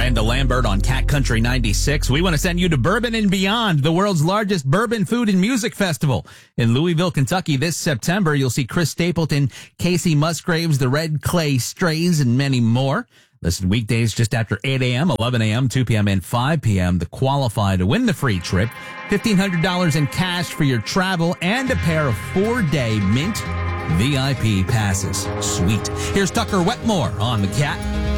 Miranda Lambert on Cat Country 96. We want to send you to Bourbon and Beyond, the world's largest bourbon food and music festival in Louisville, Kentucky. This September, you'll see Chris Stapleton, Casey Musgraves, the Red Clay Strays, and many more. Listen weekdays just after 8 a.m., 11 a.m., 2 p.m., and 5 p.m. to qualify to win the free trip. $1,500 in cash for your travel and a pair of 4-day Mint VIP passes. Sweet. Here's Tucker Wetmore on the Cat.